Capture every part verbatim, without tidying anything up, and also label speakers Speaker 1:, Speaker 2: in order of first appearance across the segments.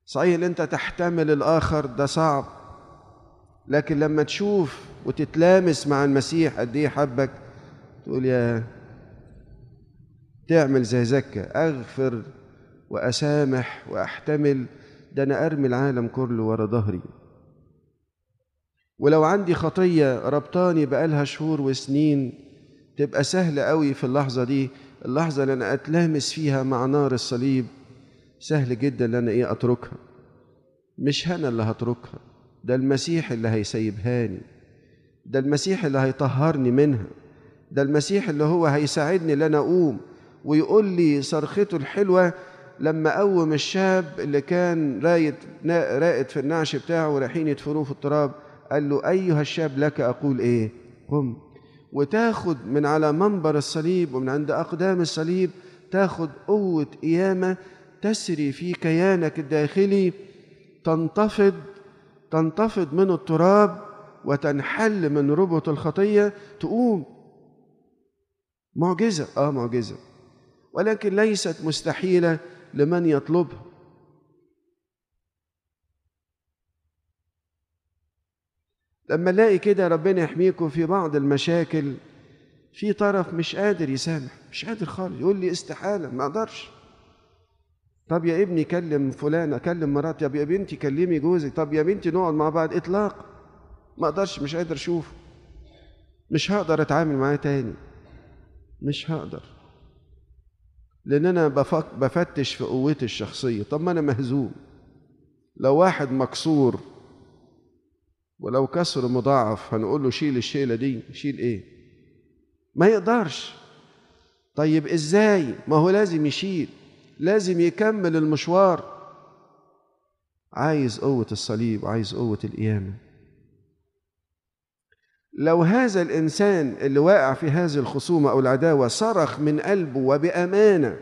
Speaker 1: صحيح ان انت تحتمل الاخر ده صعب، لكن لما تشوف وتتلامس مع المسيح قد ايه حبك تقول يا تعمل زي زكا، اغفر واسامح واحتمل، ده انا ارمي العالم كله ورا ظهري. ولو عندي خطيه ربطاني بقالها شهور وسنين، تبقى سهله قوي في اللحظه دي، اللحظه اللي انا اتلامس فيها مع نار الصليب، سهل جدا ان انا ايه اتركها. مش انا اللي هتركها، ده المسيح اللي هيسيبهاني، ده المسيح اللي هيطهرني منها، ده المسيح اللي هو هيساعدني ان انا اقوم. ويقول لي صرخته الحلوه لما قوم الشاب اللي كان رايد راقد في النعش بتاعه ورايحين يدفنوه في التراب، قال له ايها الشاب لك اقول ايه، قم. وتاخد من على منبر الصليب ومن عند اقدام الصليب تاخد قوه قيامه تسري في كيانك الداخلي، تنتفض تنتفض من التراب وتنحل من ربط الخطيه، تقوم. معجزه، اه معجزه، ولكن ليست مستحيله لمن يطلبها. لما نلاقي كده ربنا يحميكم في بعض المشاكل، في طرف مش قادر يسامح، مش قادر خالص، يقول لي استحالة ما اقدرش. طب يا ابني كلم فلانة، كلم مراتي، طب يا بنتي كلمي جوزك، طب يا بنتي نقعد مع بعض، اطلاق ما اقدرش، مش قادر اشوفه، مش هقدر اتعامل معاه تاني، مش هقدر، لان انا بفتش في قوتي الشخصية. طب ما انا مهزوم. لو واحد مكسور ولو كسر مضاعف هنقول له شيل الشيلة دي، شيل ايه؟ ما يقدرش. طيب ازاي؟ ما هو لازم يشيل، لازم يكمل المشوار. عايز قوة الصليب، عايز قوة القيامة. لو هذا الإنسان اللي واقع في هذه الخصومة أو العداوة صرخ من قلبه وبأمانة،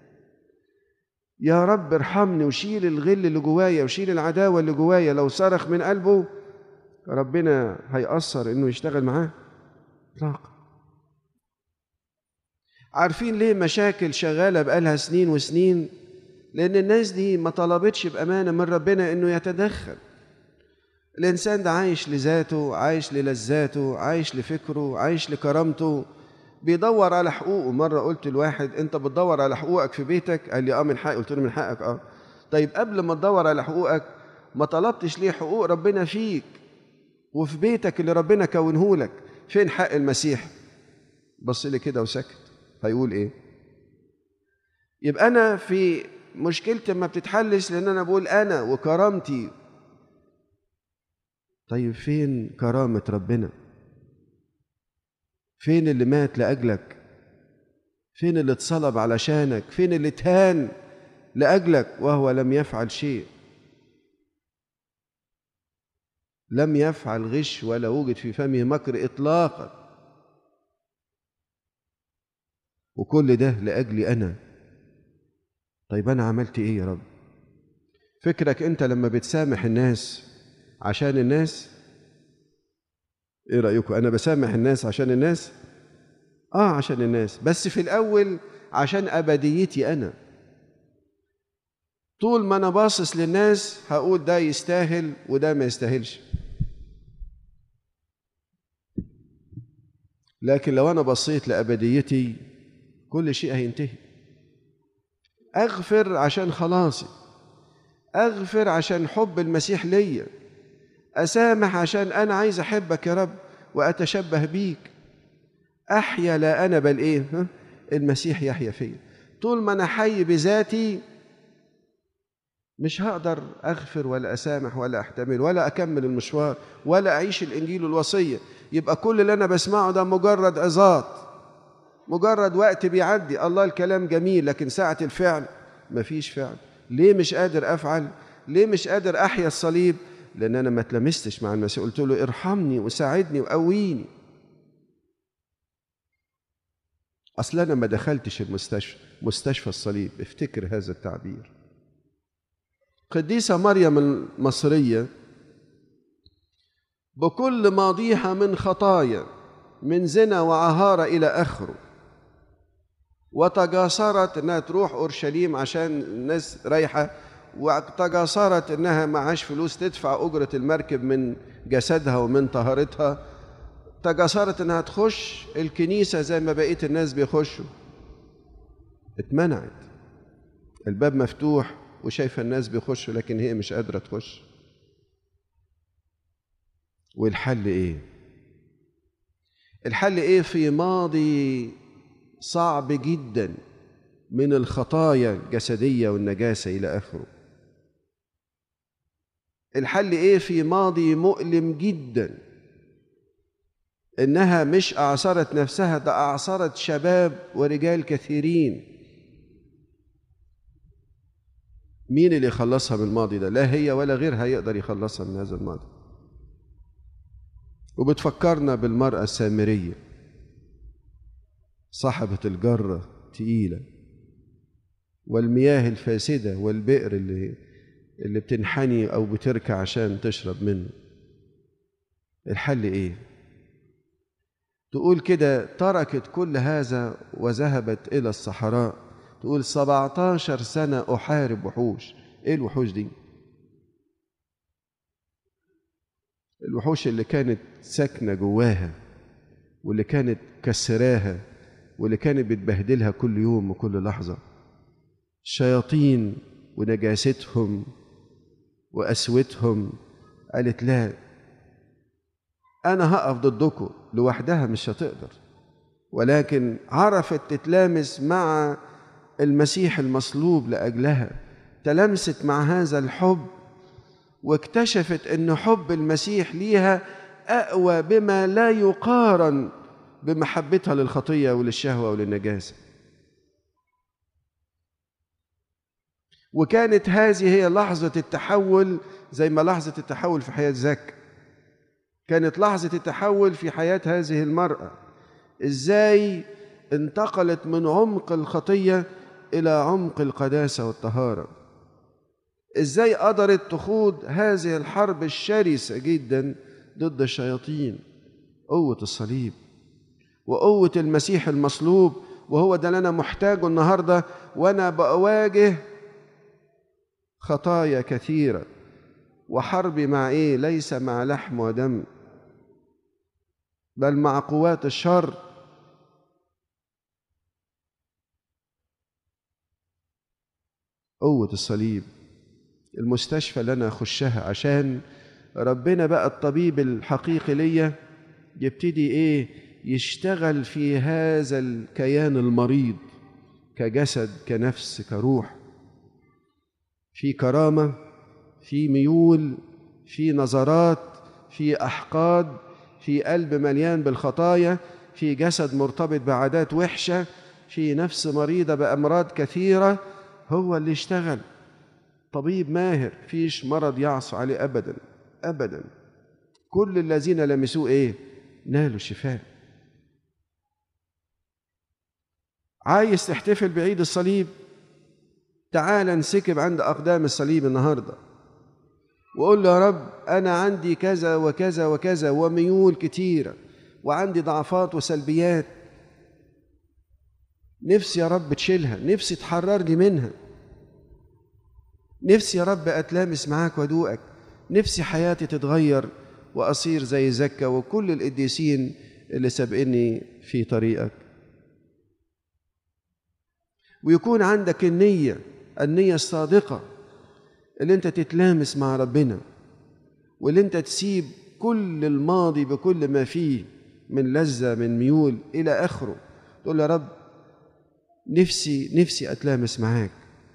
Speaker 1: يا رب ارحمني وشيل الغل اللي جوايا وشيل العداوة اللي جوايا، لو صرخ من قلبه ربنا هيأثر إنه يشتغل معاه؟ إطلاقا. عارفين ليه مشاكل شغالة بقالها سنين وسنين؟ لأن الناس دي ما طلبتش بأمانة من ربنا إنه يتدخل. الإنسان ده عايش لذاته، عايش للذاته، عايش لفكره، عايش لكرامته، بيدور على حقوقه. مرة قلت لواحد أنت بتدور على حقوقك في بيتك؟ قال لي آه من حقي. قلت له من حقك آه. طيب قبل ما تدور على حقوقك ما طلبتش ليه حقوق ربنا فيك وفي بيتك اللي ربنا كونه لك؟ فين حق المسيح؟ بص لي كده وسكت، هيقول إيه؟ يبقى أنا في مشكلتي ما بتتحلش لأن أنا بقول أنا وكرامتي. طيب فين كرامة ربنا؟ فين اللي مات لأجلك؟ فين اللي اتصلب علشانك؟ فين اللي اتهان لأجلك وهو لم يفعل شيء؟ لم يفعل غش ولا وجد في فمه مكر إطلاقا. وكل ده لأجلي أنا. طيب أنا عملت إيه يا رب؟ فكرك أنت لما بتسامح الناس عشان الناس؟ إيه رأيكم؟ أنا بسامح الناس عشان الناس؟ آه عشان الناس، بس في الأول عشان أبديتي أنا. طول ما أنا باصص للناس هقول ده يستاهل وده ما يستاهلش، لكن لو أنا بصيت لأبديتي كل شيء هينتهي. أغفر عشان خلاصي، أغفر عشان حب المسيح ليا، أسامح عشان أنا عايز أحبك يا رب وأتشبه بيك. أحيا لا أنا بل إيه؟ ها؟ المسيح يحيا فيا. طول ما أنا حي بذاتي مش هقدر أغفر ولا أسامح ولا أحتمل ولا أكمل المشوار ولا أعيش الإنجيل والوصية. يبقى كل اللي أنا بسمعه ده مجرد عظات، مجرد وقت بيعدي. الله الكلام جميل، لكن ساعة الفعل مفيش فعل. ليه مش قادر أفعل؟ ليه مش قادر أحيا الصليب؟ لأن أنا ما تلمستش مع المسيح، قلت له ارحمني وساعدني وقويني. أصل أنا ما دخلتش المستشفى، مستشفى الصليب، افتكر هذا التعبير. قديسة مريم المصرية بكل ماضيها من خطايا، من زنا وعهارة إلى آخره، وتجاسرت أنها تروح أورشليم عشان الناس رايحة وتجاسرت إنها معاش فلوس تدفع أجرة المركب من جسدها ومن طهارتها، تجاسرت إنها تخش الكنيسة زي ما بقية الناس بيخشوا، اتمنعت. الباب مفتوح وشايفة الناس بيخشوا لكن هي مش قادرة تخش. والحل إيه؟ الحل إيه في ماضي صعب جدا من الخطايا الجسدية والنجاسة إلى آخره؟ الحل إيه في ماضي مؤلم جدا إنها مش أعصرت نفسها، ده أعصرت شباب ورجال كثيرين؟ مين اللي يخلصها من الماضي ده؟ لا هي ولا غيرها يقدر يخلصها من هذا الماضي. وبتفكرنا بالمرأة السامرية صاحبة الجرة تقيلة والمياه الفاسدة والبئر اللي اللي بتنحني أو بتركع عشان تشرب منه. الحل إيه؟ تقول كده تركت كل هذا وذهبت إلى الصحراء، تقول سبعتاشر سنة أحارب وحوش. إيه الوحوش دي؟ الوحوش اللي كانت ساكنة جواها واللي كانت كسراها واللي كانت بتبهدلها كل يوم وكل لحظة، الشياطين ونجاستهم وقسوتهم. قالت لا، أنا هقف ضدكم، لوحدها مش هتقدر، ولكن عرفت تتلامس مع المسيح المصلوب لأجلها، تلمست مع هذا الحب واكتشفت أن حب المسيح ليها أقوى بما لا يقارن بمحبتها للخطية وللشهوة وللنجاسة. وكانت هذه هي لحظة التحول، زي ما لحظة التحول في حياة زكا كانت لحظة التحول في حياة هذه المرأة. إزاي انتقلت من عمق الخطية إلى عمق القداسة والطهارة، إزاي قدرت تخوض هذه الحرب الشرسة جدا ضد الشياطين. قوة الصليب وقوة المسيح المصلوب، وهو ده اللي أنا محتاجه النهاردة وأنا بأواجه خطايا كثيرة. وحربي مع إيه؟ ليس مع لحم ودم، بل مع قوات الشر. قوة الصليب المستشفى اللي أنا أخشها عشان ربنا بقى الطبيب الحقيقي ليا يبتدي إيه؟ يشتغل في هذا الكيان المريض كجسد كنفس كروح، في كرامة، في ميول، في نظرات، في أحقاد، في قلب مليان بالخطايا، في جسد مرتبط بعادات وحشة، في نفس مريضة بأمراض كثيرة. هو اللي يشتغل طبيب ماهر، فيش مرض يعصى عليه أبدا أبدا. كل الذين لمسوه إيه؟ نالوا الشفاء. عايز تحتفل بعيد الصليب؟ تعال انسكب عند أقدام الصليب النهاردة وقول له يا رب أنا عندي كذا وكذا وكذا وميول كتيرة وعندي ضعفات وسلبيات، نفسي يا رب تشيلها، نفسي تحررني منها، نفسي يا رب أتلامس معاك وأدوقك، نفسي حياتي تتغير وأصير زي زكا وكل القديسين اللي سابقني في طريقك. ويكون عندك النية النية الصادقة اللي انت تتلامس مع ربنا، واللي انت تسيب كل الماضي بكل ما فيه من لذة من ميول إلى آخره. تقول يا رب نفسي نفسي أتلامس معاك،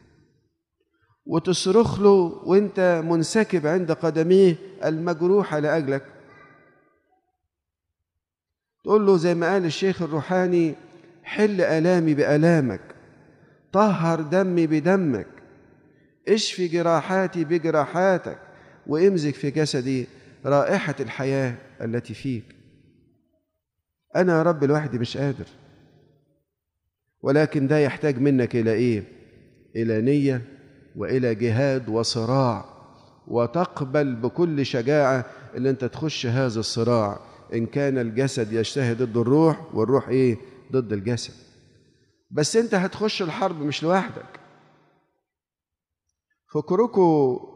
Speaker 1: وتصرخ له وانت منسكب عند قدميه المجروحة لأجلك. تقول له زي ما قال الشيخ الروحاني: حل آلامي بآلامك، طهر دمي بدمك، اشفي جراحاتي بجراحاتك، وامزج في جسدي رائحة الحياة التي فيك. أنا يا رب لوحدي مش قادر، ولكن ده يحتاج منك إلى إيه؟ إلى نية وإلى جهاد وصراع، وتقبل بكل شجاعة اللي أنت تخش هذا الصراع، إن كان الجسد يجتهد ضد الروح والروح إيه؟ ضد الجسد. بس أنت هتخش الحرب مش لوحدك، فكركم